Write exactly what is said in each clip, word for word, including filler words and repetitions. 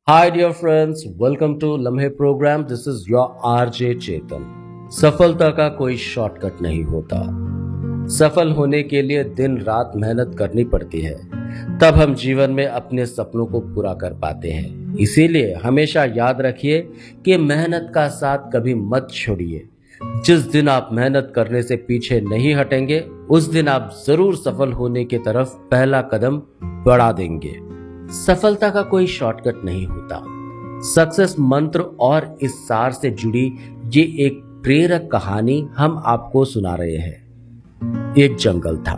Hi dear friends, welcome to लम्हे programme. This is your R J चेतन. सफलता का कोई शॉर्टकट नहीं होता. सफल होने के लिए दिन रात मेहनत करनी पड़ती है, तब हम जीवन में अपने सपनों को पूरा कर पाते हैं. इसीलिए हमेशा याद रखिए कि मेहनत का साथ कभी मत छोड़िए. जिस दिन आप मेहनत करने से पीछे नहीं हटेंगे, उस दिन आप जरूर सफल होने की तरफ पहला कदम बढ़ा देंगे. सफलता का कोई शॉर्टकट नहीं होता. सक्सेस मंत्र और इस सार से जुड़ी ये एक प्रेरक कहानी हम आपको सुना रहे हैं. एक जंगल था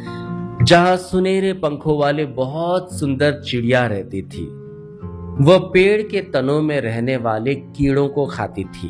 जहां सुनहरे पंखों वाले बहुत सुंदर चिड़िया रहती थी. वह पेड़ के तनों में रहने वाले कीड़ों को खाती थी.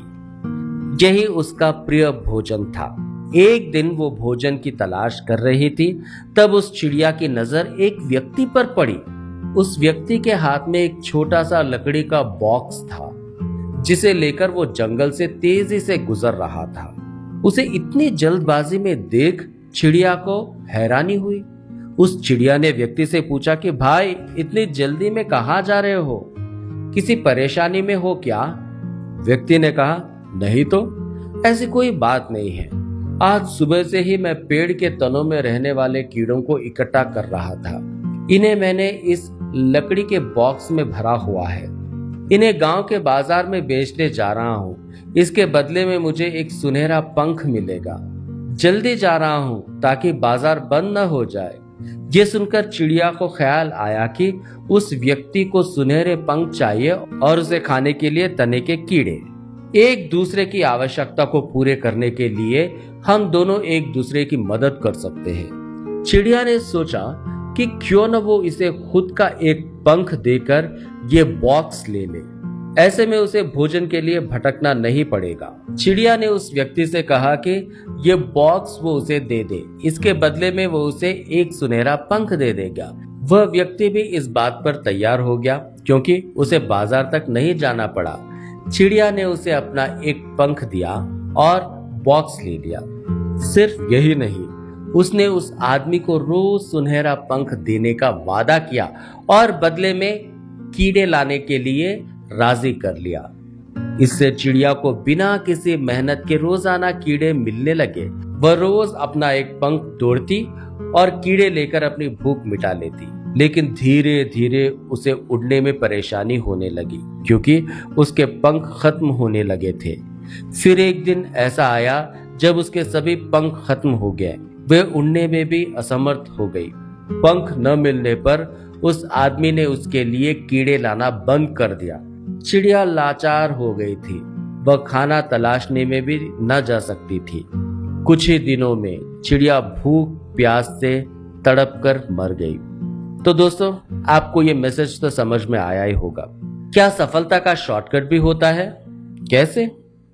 यही उसका प्रिय भोजन था. एक दिन वो भोजन की तलाश कर रही थी, तब उस चिड़िया की नजर एक व्यक्ति पर पड़ी. उस व्यक्ति के हाथ में एक छोटा सा लकड़ी का बॉक्स था, जिसे लेकर वो जंगल से तेजी से गुजर रहा था. उसे इतनी जल्दबाजी में देख चिड़िया को हैरानी हुई. उस चिड़िया ने व्यक्ति से पूछा कि भाई, इतनी जल्दी में कहाँ जा रहे हो? किसी परेशानी में हो क्या? व्यक्ति ने कहा, नहीं तो, ऐसी कोई बात नहीं है. आज सुबह से ही मैं पेड़ के तनों में रहने वाले कीड़ों को इकट्ठा कर रहा था. इन्हें मैंने इस लकड़ी के बॉक्स में भरा हुआ है. इन्हें गांव के बाजार में बेचने जा रहा हूँ. इसके बदले में मुझे एक सुनहरा पंख मिलेगा. जल्दी जा रहा हूँ ताकि बाजार बंद न हो जाए. ये सुनकर चिड़िया को ख्याल आया कि उस व्यक्ति को सुनहरे पंख चाहिए और उसे खाने के लिए तने के कीड़े. एक दूसरे की आवश्यकता को पूरे करने के लिए हम दोनों एक दूसरे की मदद कर सकते हैं. चिड़िया ने सोचा कि क्यों न वो इसे खुद का एक पंख देकर ये बॉक्स ले ले. ऐसे में उसे भोजन के लिए भटकना नहीं पड़ेगा. चिड़िया ने उस व्यक्ति से कहा कि ये बॉक्स वो उसे दे दे. इसके बदले में वो उसे एक सुनहरा पंख दे देगा. वह व्यक्ति भी इस बात पर तैयार हो गया, क्योंकि उसे बाजार तक नहीं जाना पड़ा. चिड़िया ने उसे अपना एक पंख दिया और बॉक्स ले लिया. सिर्फ यही नहीं, उसने उस आदमी को रोज सुनहरा पंख देने का वादा किया और बदले में कीड़े लाने के लिए राजी कर लिया. इससे चिड़िया को बिना किसी मेहनत के रोजाना कीड़े मिलने लगे. वह रोज अपना एक पंख तोड़ती और कीड़े लेकर अपनी भूख मिटा लेती. लेकिन धीरे धीरे उसे उड़ने में परेशानी होने लगी, क्योंकि उसके पंख खत्म होने लगे थे. फिर एक दिन ऐसा आया जब उसके सभी पंख खत्म हो गए. वे उड़ने में भी असमर्थ हो गई. पंख न मिलने पर उस आदमी ने उसके लिए कीड़े लाना बंद कर दिया. चिड़िया लाचार हो गई थी. वह खाना तलाशने में भी न जा सकती थी. कुछ ही दिनों में चिड़िया भूख प्यास से तड़प कर मर गई. तो दोस्तों, आपको ये मैसेज तो समझ में आया ही होगा. क्या सफलता का शॉर्टकट भी होता है? कैसे?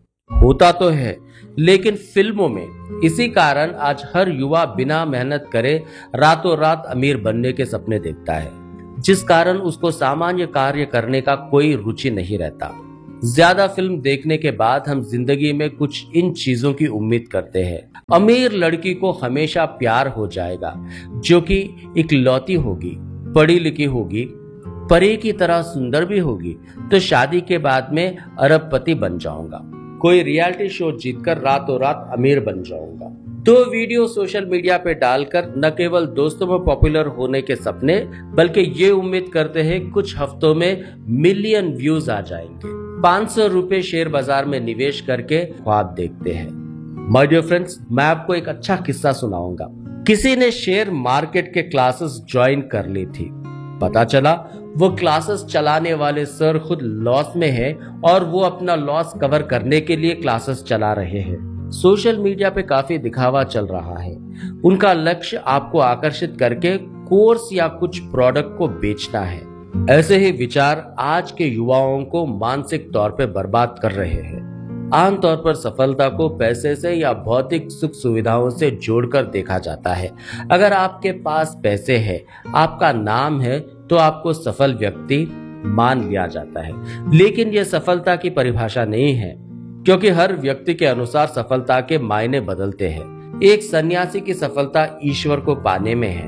होता तो है, लेकिन फिल्मों में. इसी कारण आज हर युवा बिना मेहनत करे रातों रात अमीर बनने के सपने देखता है, जिस कारण उसको सामान्य कार्य करने का कोई रुचि नहीं रहता. ज्यादा फिल्म देखने के बाद हम जिंदगी में कुछ इन चीजों की उम्मीद करते हैं. अमीर लड़की को हमेशा प्यार हो जाएगा, जो कि इकलौती होगी, पढ़ी लिखी होगी, परी की तरह सुंदर भी होगी, तो शादी के बाद में अरबपति बन जाऊंगा. कोई रियलिटी शो जीतकर रातों रात अमीर बन जाऊंगा. तो वीडियो सोशल मीडिया पे डालकर न केवल दोस्तों में पॉपुलर होने के सपने, बल्कि ये उम्मीद करते हैं कुछ हफ्तों में मिलियन व्यूज आ जाएंगे. पाँच सौ रुपए शेयर बाजार में निवेश करके ख्वाब देखते हैं. माय डियर फ्रेंड्स, मैं आपको एक अच्छा किस्सा सुनाऊंगा. किसी ने शेयर मार्केट के क्लासेस ज्वाइन कर ली थी. पता चला वो क्लासेस चलाने वाले सर खुद लॉस में है और वो अपना लॉस कवर करने के लिए क्लासेस चला रहे हैं. सोशल मीडिया पे काफी दिखावा चल रहा है. उनका लक्ष्य आपको आकर्षित करके कोर्स या कुछ प्रोडक्ट को बेचना है. ऐसे ही विचार आज के युवाओं को मानसिक तौर पे बर्बाद कर रहे हैं. आमतौर पर सफलता को पैसे से या भौतिक सुख सुविधाओं से जोड़कर देखा जाता है. अगर आपके पास पैसे है, आपका नाम है, तो आपको सफल व्यक्ति मान लिया जाता है. लेकिन यह सफलता की परिभाषा नहीं है, क्योंकि हर व्यक्ति के अनुसार सफलता के मायने बदलते हैं. एक सन्यासी की सफलता ईश्वर को पाने में है.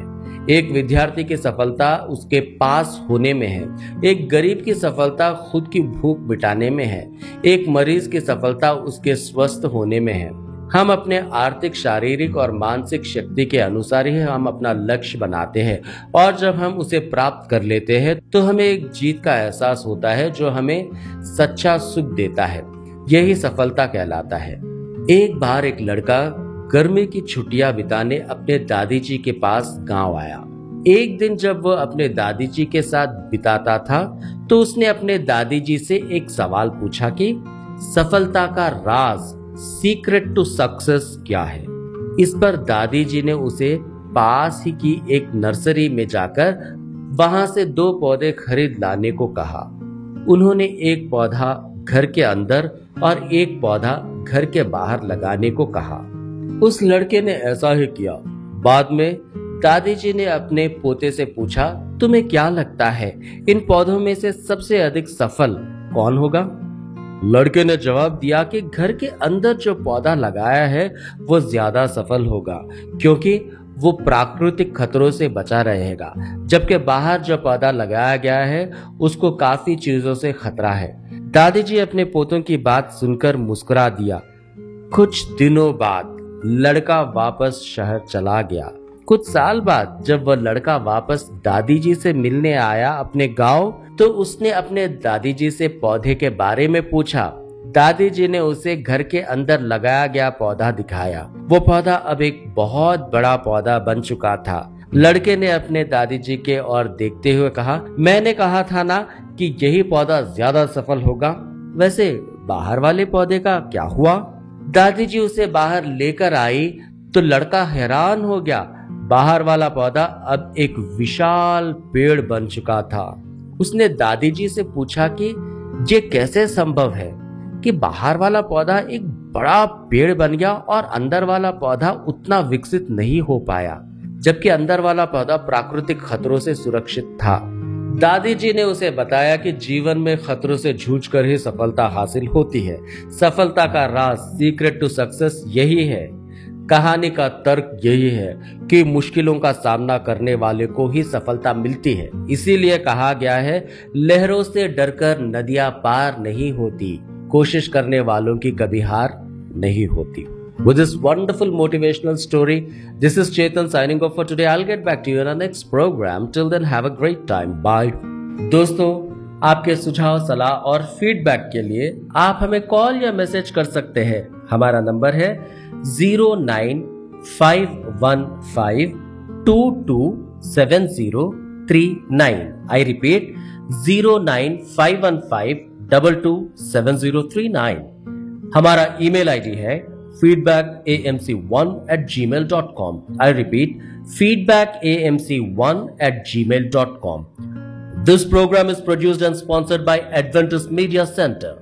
एक विद्यार्थी की सफलता उसके पास होने में है, एक गरीब की सफलता खुद की भूख मिटाने में है, एक मरीज की सफलता उसके स्वस्थ होने में है। हम अपने आर्थिक, शारीरिक और मानसिक शक्ति के अनुसार ही हम अपना लक्ष्य बनाते हैं और जब हम उसे प्राप्त कर लेते हैं तो हमें एक जीत का एहसास होता है जो हमें सच्चा सुख देता है। यही सफलता कहलाता है। एक बार एक लड़का गर्मी की छुट्टियां बिताने अपने दादी जी के पास गांव आया। एक दिन जब वह अपने दादी जी के साथ बिताता था तो उसने अपने दादी जी से एक सवाल पूछा कि सफलता का राज, सीक्रेट टू सक्सेस क्या है। इस पर दादी जी ने उसे पास ही की एक नर्सरी में जाकर वहां से दो पौधे खरीद लाने को कहा। उन्होंने एक पौधा घर के अंदर और एक पौधा घर के बाहर लगाने को कहा। उस लड़के ने ऐसा ही किया। बाद में दादी जी ने अपने पोते से पूछा, तुम्हें क्या लगता है इन पौधों में से सबसे अधिक सफल कौन होगा? लड़के ने जवाब दिया कि घर के अंदर जो पौधा लगाया है वो ज्यादा सफल होगा क्योंकि वो प्राकृतिक खतरों से बचा रहेगा, जबकि बाहर जो पौधा लगाया गया है उसको काफी चीजों से खतरा है। दादी जी अपने पोतों की बात सुनकर मुस्कुरा दिया। कुछ दिनों बाद लड़का वापस शहर चला गया। कुछ साल बाद जब वह लड़का वापस दादी जी से मिलने आया अपने गांव, तो उसने अपने दादी जी से पौधे के बारे में पूछा। दादी जी ने उसे घर के अंदर लगाया गया पौधा दिखाया। वो पौधा अब एक बहुत बड़ा पौधा बन चुका था। लड़के ने अपने दादी जी के ओर देखते हुए कहा, मैंने कहा था ना कि यही पौधा ज्यादा सफल होगा। वैसे बाहर वाले पौधे का क्या हुआ? दादी जी उसे बाहर लेकर आई तो लड़का हैरान हो गया। बाहर वाला पौधा अब एक विशाल पेड़ बन चुका था। उसने दादी जी से पूछा कि ये कैसे संभव है कि बाहर वाला पौधा एक बड़ा पेड़ बन गया और अंदर वाला पौधा उतना विकसित नहीं हो पाया, जबकि अंदर वाला पौधा प्राकृतिक खतरों से सुरक्षित था। दादी जी ने उसे बताया कि जीवन में खतरों से जूझकर ही सफलता हासिल होती है। सफलता का राज, सीक्रेट टू सक्सेस यही है। कहानी का तर्क यही है कि मुश्किलों का सामना करने वाले को ही सफलता मिलती है। इसीलिए कहा गया है, लहरों से डरकर नदियां पार नहीं होती, कोशिश करने वालों की कभी हार नहीं होती। With this wonderful motivational story, this is Chetan signing off for today. I'll get back to you in our next program. Till then, have a great time. Bye. दोस्तों, आपके सुझाव, सलाह और फीडबैक के लिए आप हमें कॉल या मैसेज कर सकते हैं। हमारा नंबर है zero nine five one five to to seven zero three nine. I repeat, zero nine five one five double two seven zero three nine. हमारा ईमेल आईडी है feedback a m c one at gmail dot com. I repeat, feedback a m c one at gmail dot com. This program is produced and sponsored by Adventist Media Center.